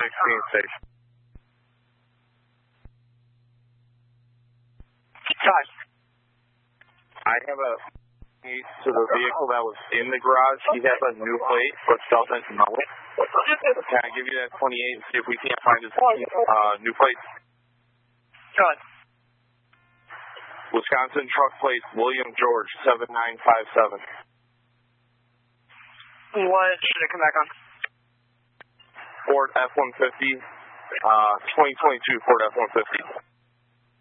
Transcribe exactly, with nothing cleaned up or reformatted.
sixteen station. Five. I have a piece to the vehicle that was in the garage. He has a new plate, but doesn't know it. Can I give you that twenty-eight and see if we can't find his uh, new plate? Go ahead. Wisconsin truck plate, William George, seven nine five seven. What should it come back on? Ford F one fifty, uh, twenty twenty-two Ford F one fifty.